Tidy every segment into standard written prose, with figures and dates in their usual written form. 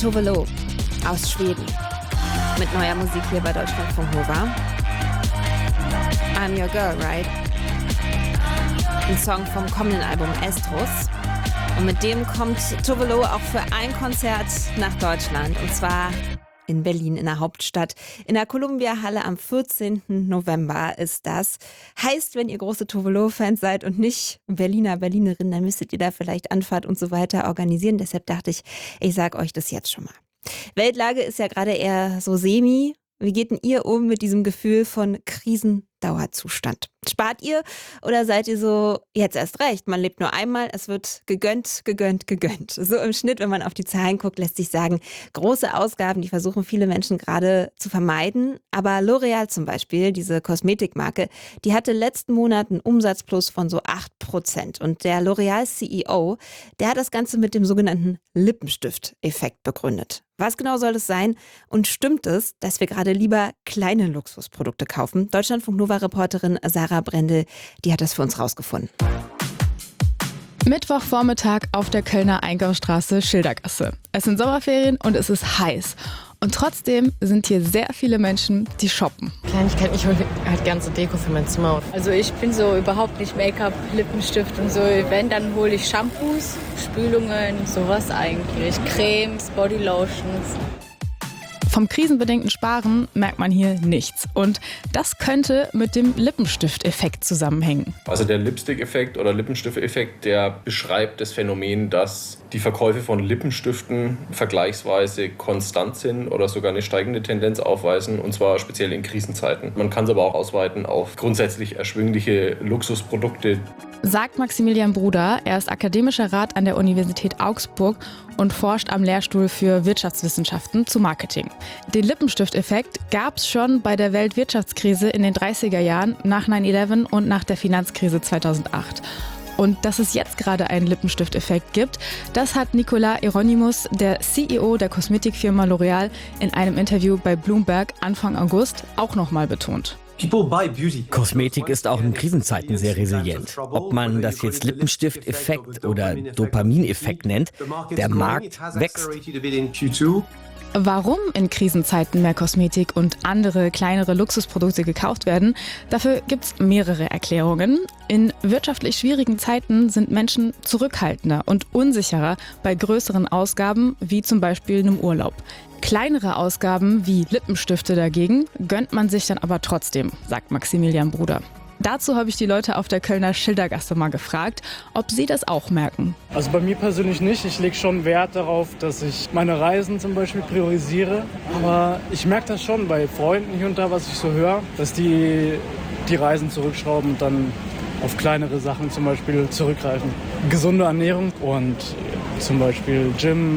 Tove Lo aus Schweden mit neuer Musik hier bei Deutschlandfunk Nova. I'm Your Girl, right? Ein Song vom kommenden Album Estrus. Und mit dem kommt Tove Lo auch für ein Konzert nach Deutschland. Und zwar in Berlin, in der Hauptstadt. In der Columbia-Halle am 14. November ist das. Heißt, wenn ihr große Tove Lo-Fans seid und nicht Berlinerin, dann müsstet ihr da vielleicht Anfahrt und so weiter organisieren. Deshalb dachte ich sage euch das jetzt schon mal. Weltlage ist ja gerade eher so semi. Wie geht denn ihr um mit diesem Gefühl von Krisendauerzustand? Spart ihr oder seid ihr so, jetzt erst recht, man lebt nur einmal, es wird gegönnt. So im Schnitt, wenn man auf die Zahlen guckt, lässt sich sagen, große Ausgaben, die versuchen viele Menschen gerade zu vermeiden. Aber L'Oreal zum Beispiel, diese Kosmetikmarke, die hatte letzten Monat einen Umsatzplus von so 8%. Und der L'Oreal-CEO, der hat das Ganze mit dem sogenannten Lippenstift-Effekt begründet. Was genau soll es sein? Und stimmt es, dass wir gerade lieber kleine Luxusprodukte kaufen? Deutschlandfunk-Nova-Reporterin Sarah Brendel, die hat das für uns rausgefunden. Mittwochvormittag auf der Kölner Einkaufsstraße Schildergasse. Es sind Sommerferien und es ist heiß. Und trotzdem sind hier sehr viele Menschen, die shoppen. Kleinigkeit, ich hole halt gerne so Deko für mein Zimmer. Also ich bin so überhaupt nicht Make-up, Lippenstift und so. Wenn, dann hole ich Shampoos, Spülungen, sowas eigentlich. Cremes, Bodylotions. Vom krisenbedingten Sparen merkt man hier nichts. Und das könnte mit dem Lippenstift-Effekt zusammenhängen. Also der Lipstick-Effekt oder Lippenstift-Effekt, der beschreibt das Phänomen, dass die Verkäufe von Lippenstiften vergleichsweise konstant sind oder sogar eine steigende Tendenz aufweisen, und zwar speziell in Krisenzeiten. Man kann es aber auch ausweiten auf grundsätzlich erschwingliche Luxusprodukte. Sagt Maximilian Bruder. Er ist akademischer Rat an der Universität Augsburg und forscht am Lehrstuhl für Wirtschaftswissenschaften zu Marketing. Den Lippenstift-Effekt gab es schon bei der Weltwirtschaftskrise in den 30er Jahren, nach 9/11 und nach der Finanzkrise 2008. Und dass es jetzt gerade einen Lippenstift-Effekt gibt, das hat Nicolas Hieronymus, der CEO der Kosmetikfirma L'Oreal, in einem Interview bei Bloomberg Anfang August auch nochmal betont. Kosmetik ist auch in Krisenzeiten sehr resilient. Ob man das jetzt Lippenstift-Effekt oder Dopamineffekt nennt, der Markt wächst. Warum in Krisenzeiten mehr Kosmetik und andere kleinere Luxusprodukte gekauft werden, dafür gibt es mehrere Erklärungen. In wirtschaftlich schwierigen Zeiten sind Menschen zurückhaltender und unsicherer bei größeren Ausgaben, wie zum Beispiel einem Urlaub. Kleinere Ausgaben wie Lippenstifte dagegen gönnt man sich dann aber trotzdem, sagt Maximilian Bruder. Dazu habe ich die Leute auf der Kölner Schildergasse mal gefragt, ob sie das auch merken. Also bei mir persönlich nicht. Ich lege schon Wert darauf, dass ich meine Reisen zum Beispiel priorisiere. Aber ich merke das schon bei Freunden hier und da, was ich so höre, dass die Reisen zurückschrauben und dann auf kleinere Sachen zum Beispiel zurückgreifen. Gesunde Ernährung und zum Beispiel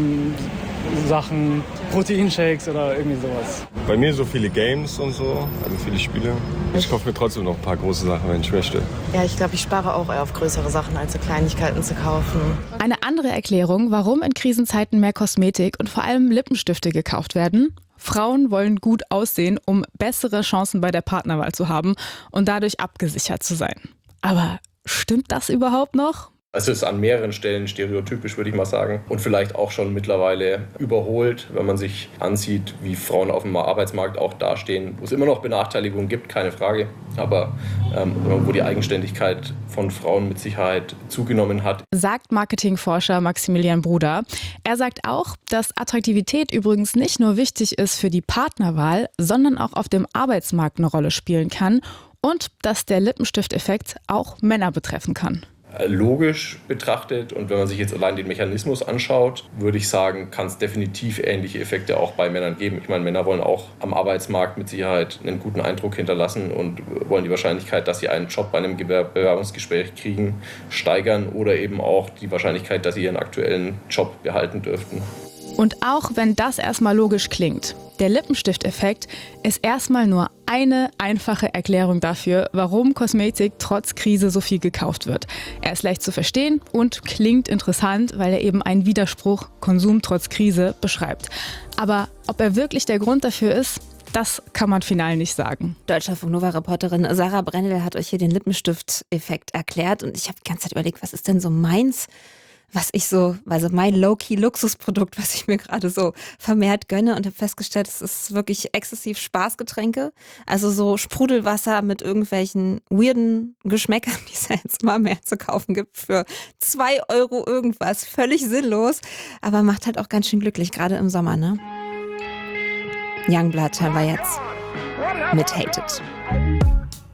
Gym-Sachen, Proteinshakes oder irgendwie sowas. Bei mir so viele Games und so, also viele Spiele. Ich kaufe mir trotzdem noch ein paar große Sachen, wenn ich möchte. Ja, ich glaube, ich spare auch eher auf größere Sachen, als so Kleinigkeiten zu kaufen. Eine andere Erklärung, warum in Krisenzeiten mehr Kosmetik und vor allem Lippenstifte gekauft werden: Frauen wollen gut aussehen, um bessere Chancen bei der Partnerwahl zu haben und dadurch abgesichert zu sein. Aber stimmt das überhaupt noch? Es ist an mehreren Stellen stereotypisch, würde ich mal sagen. Und vielleicht auch schon mittlerweile überholt, wenn man sich ansieht, wie Frauen auf dem Arbeitsmarkt auch dastehen, wo es immer noch Benachteiligungen gibt, keine Frage. Aber wo die Eigenständigkeit von Frauen mit Sicherheit zugenommen hat. Sagt Marketingforscher Maximilian Bruder. Er sagt auch, dass Attraktivität übrigens nicht nur wichtig ist für die Partnerwahl, sondern auch auf dem Arbeitsmarkt eine Rolle spielen kann. Und dass der Lippenstift-Effekt auch Männer betreffen kann. Logisch betrachtet, und wenn man sich jetzt allein den Mechanismus anschaut, würde ich sagen, kann es definitiv ähnliche Effekte auch bei Männern geben. Ich meine, Männer wollen auch am Arbeitsmarkt mit Sicherheit einen guten Eindruck hinterlassen und wollen die Wahrscheinlichkeit, dass sie einen Job bei einem Bewerbungsgespräch kriegen, steigern oder eben auch die Wahrscheinlichkeit, dass sie ihren aktuellen Job behalten dürften. Und auch wenn das erstmal logisch klingt, der Lippenstift-Effekt ist erstmal nur eine einfache Erklärung dafür, warum Kosmetik trotz Krise so viel gekauft wird. Er ist leicht zu verstehen und klingt interessant, weil er eben einen Widerspruch Konsum trotz Krise beschreibt. Aber ob er wirklich der Grund dafür ist, das kann man final nicht sagen. Deutschlandfunk-Nova-Reporterin Sarah Brendel hat euch hier den Lippenstift-Effekt erklärt. Und ich habe die ganze Zeit überlegt, was ist denn so meins? also mein Low-Key-Luxusprodukt, was ich mir gerade so vermehrt gönne und habe festgestellt, es ist wirklich exzessiv Spaßgetränke. Also so Sprudelwasser mit irgendwelchen weirden Geschmäckern, die es ja jetzt immer mehr zu kaufen gibt für 2 € irgendwas. Völlig sinnlos, aber macht halt auch ganz schön glücklich, gerade im Sommer, ne? Youngblood hören wir jetzt mit Hated.